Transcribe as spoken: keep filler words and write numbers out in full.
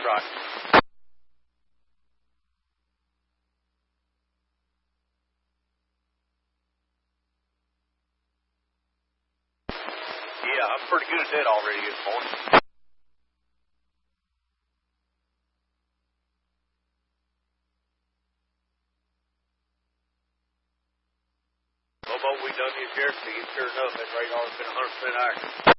Foxtrot. Yeah, I'm pretty good at that already this morning. Well, what we done this yesterday, sure enough, that radar's been one hundred percent accurate.